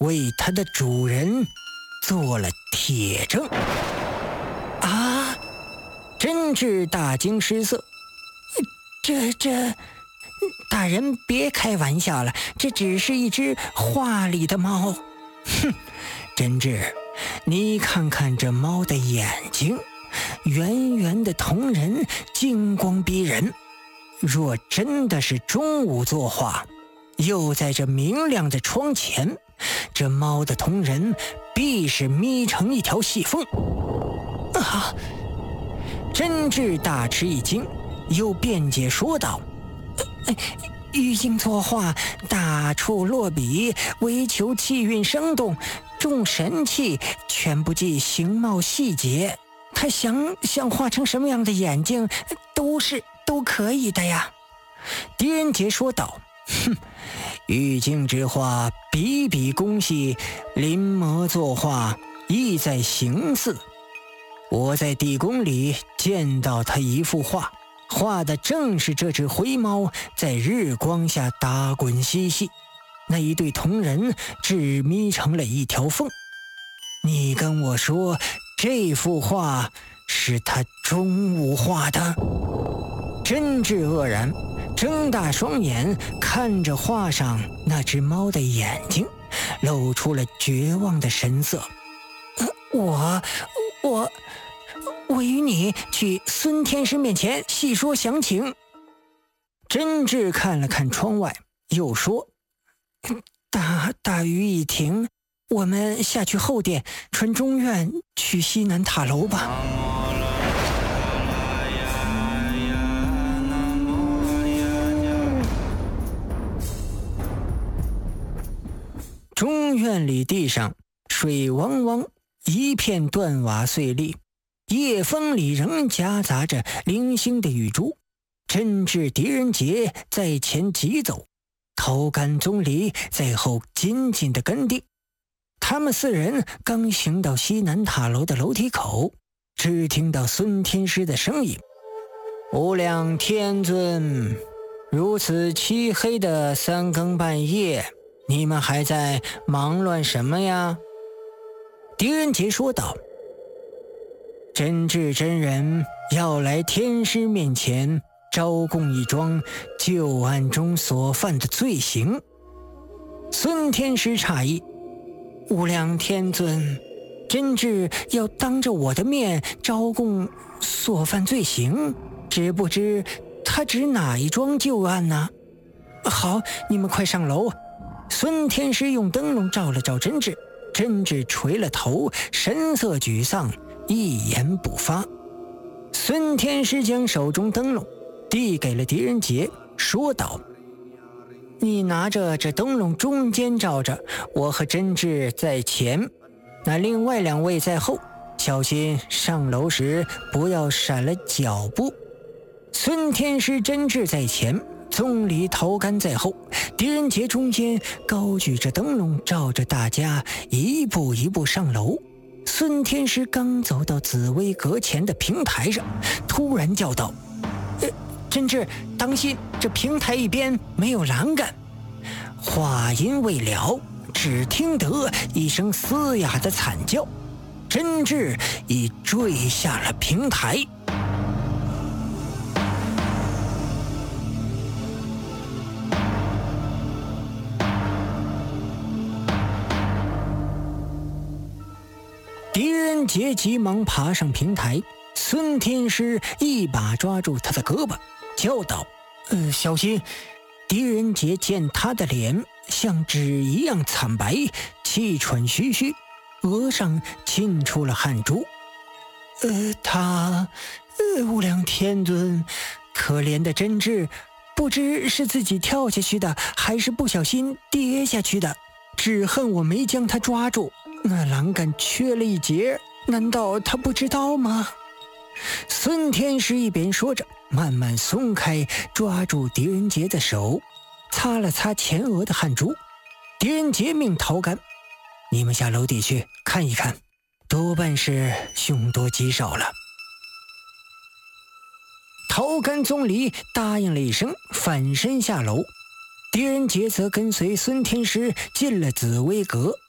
为他的主人做了铁证。啊！真治大惊失色，这，大人别开玩笑了，这只是一只画里的猫。哼，真治，你看看这猫的眼睛，圆圆的瞳仁，金光逼人。若真的是中午作画，又在这明亮的窗前，这猫的瞳仁必是眯成一条细缝。啊！真治大吃一惊，又辩解说道：玉镜作画，大处落笔，为求气韵生动，重神气，全不计形貌细节。他想画成什么样的眼睛，都可以的呀。狄仁杰说道：哼，玉镜之画，笔笔工细，临摹作画，意在形似。我在地宫里见到他一幅画，画的正是这只灰猫在日光下打滚嬉戏，那一对瞳仁只眯成了一条缝。你跟我说这幅画是他中午画的？真治愕然，睁大双眼看着画上那只猫的眼睛，露出了绝望的神色。我与你去孙天师面前细说详情。真治看了看窗外，又说：大雨已停，我们下去后殿，传中院去西南塔楼吧。中院里地上水汪汪，一片断瓦碎砾，夜风里仍夹杂着零星的雨珠。真治狄仁杰在前急走，头干宗离在后紧紧地跟定。他们四人刚行到西南塔楼的楼梯口，只听到孙天师的声音：无量天尊，如此漆黑的三更半夜，你们还在忙乱什么呀？狄仁杰说道：真治真人要来天师面前招供一桩旧案中所犯的罪行。孙天师诧异：无量天尊，真治要当着我的面招供所犯罪行，只不知他指哪一桩旧案呢？好，你们快上楼。孙天师用灯笼照了照真治，真治垂了头，神色沮丧，一言不发。孙天师将手中灯笼递给了狄仁杰，说道：你拿着这灯笼中间照着，我和真治在前，那另外两位在后，小心上楼时不要闪了脚步。孙天师真治在前，宗离头干在后，狄仁杰中间高举着灯笼照着大家一步一步上楼。孙天师刚走到紫薇阁前的平台上，突然叫道：真治，当心，这平台一边没有栏杆。话音未了，只听得一声嘶哑的惨叫，真治已坠下了平台。狄仁杰急忙爬上平台，孙天师一把抓住他的胳膊，叫道：小心！狄仁杰见他的脸像纸一样惨白，气喘吁吁，额上沁出了汗珠。无量天尊，可怜的真治，不知是自己跳下去的，还是不小心跌下去的，只恨我没将他抓住，那栏杆缺了一截，难道他不知道吗？孙天师一边说着，慢慢松开抓住狄仁杰的手，擦了擦前额的汗珠。狄仁杰命头干：你们下楼底去看一看，多半是凶多吉少了。头干宗离答应了一声，反身下楼。狄仁杰则跟随孙天师进了紫薇阁，